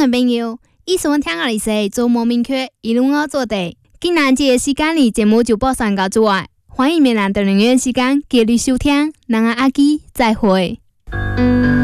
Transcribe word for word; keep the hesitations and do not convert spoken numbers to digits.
众朋友，以上听下嚟是做冇明确一路我做的。今日这个时间里节目就播上到这外，欢迎明日同样时间继续收听。咱阿基再会。